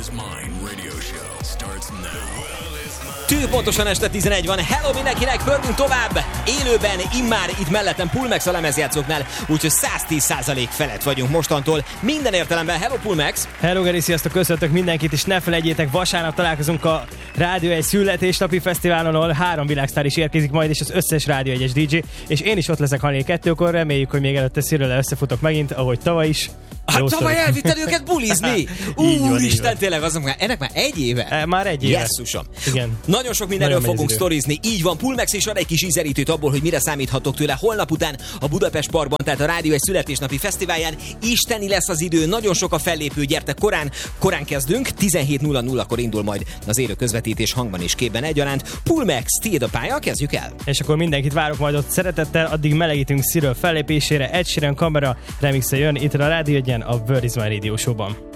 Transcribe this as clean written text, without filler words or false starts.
Mine radio show starts now. Pontosan este 11 van. Hello mindenkinek, pörgünk tovább. Élőben, immár itt mellettem Pulmax a lemezjátszóknál, úgyhogy 110% felett vagyunk mostantól. Minden értelemben. Hello Pulmax. Hello Geri, sziasztok, köszöntök mindenkit, és ne felejtjétek, vasárnap találkozunk a Rádió 1 születésnapi fesztiválon, ahol 3 világsztár is érkezik majd, és az összes Rádió 1-es DJ, és én is ott leszek 2-kor, reméljük, hogy még előtte Szirőle összefutok megint, ahogy tavaly is. Hát tavaly elvitted őket bulizni! Úristen, tényleg, ennek már egy éve? Már egy éve. Jesszusom. Igen. Nagyon sok mindenről fogunk sztorizni. Így van, Pulmax is ad egy kis ízelítőt abból, hogy mire számíthatok tőle holnap után a Budapest Parkban, tehát a Rádió 1 születésnapi fesztiválján. Isteni lesz az idő, nagyon sok a fellépő, gyertek korán kezdünk, 17:00-kor indul majd az élő közvetítés hangban és képben egyaránt. Pulmax, tiéd a pálya, kezdjük el. És akkor mindenkit várok majd ott szeretettel, addig melegítünk Cyril fellépésére, Ed Sheeran kamera remixe jön itt a Rádió 1-en, a Word is My Radio Show-ban.